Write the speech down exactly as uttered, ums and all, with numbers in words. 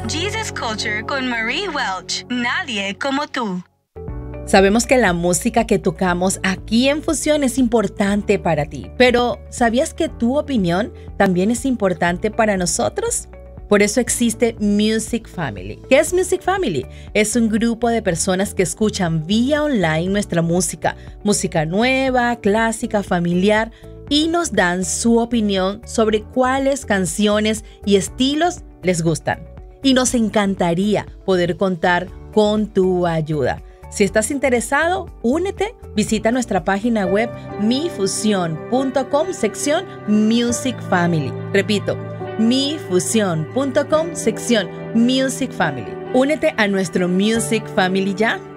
Jesus Culture con Marie Welch. Nadie como tú. Sabemos que la música que tocamos aquí en Fusión es importante para ti, pero ¿sabías que tu opinión también es importante para nosotros? Por eso existe Music Family. ¿Qué es Music Family? Es un grupo de personas que escuchan vía online nuestra música, música nueva, clásica, familiar, y nos dan su opinión sobre cuáles canciones y estilos les gustan. Y nos encantaría poder contar con tu ayuda. Si estás interesado, únete, visita nuestra página web mi fusión punto com, sección Music Family. Repito, mi fusión punto com, sección Music Family. Únete a nuestro Music Family ya.